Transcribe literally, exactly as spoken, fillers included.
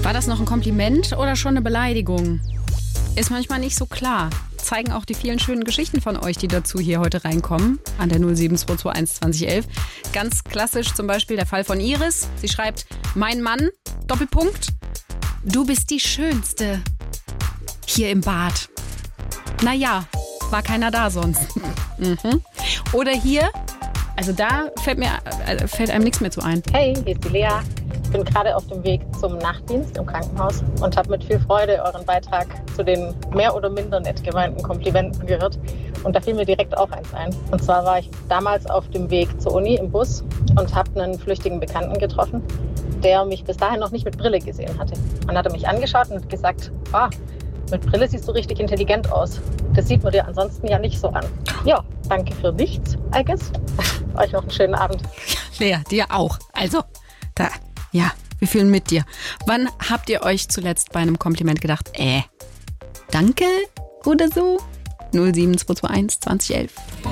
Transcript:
War das noch ein Kompliment oder schon eine Beleidigung? Ist manchmal nicht so klar. Zeigen auch die vielen schönen Geschichten von euch, die dazu hier heute reinkommen, an der null sieben zwei zwei eins zwanzig elf. Ganz klassisch zum Beispiel der Fall von Iris. Sie schreibt, mein Mann, Doppelpunkt, du bist die Schönste hier im Bad. Naja, war keiner da sonst. mhm. Oder hier, also da fällt, mir, äh, fällt einem nichts mehr zu ein. Hey, hier ist die Lea. Ich bin gerade auf dem Weg zum Nachtdienst im Krankenhaus und habe mit viel Freude euren Beitrag zu den mehr oder minder nett gemeinten Komplimenten gehört. Und da fiel mir direkt auch eins ein. Und zwar war ich damals auf dem Weg zur Uni im Bus und habe einen flüchtigen Bekannten getroffen, der mich bis dahin noch nicht mit Brille gesehen hatte. Dann hat er mich angeschaut und hat gesagt, ah, mit Brille siehst du richtig intelligent aus. Das sieht man dir ansonsten ja nicht so an. Ja, danke für nichts, I guess. Euch noch einen schönen Abend. Lea, dir auch. Also, da... Ja, wir fühlen mit dir. Wann habt ihr euch zuletzt bei einem Kompliment gedacht, äh, danke oder so? null sieben zwei zwei eins zwanzig elf.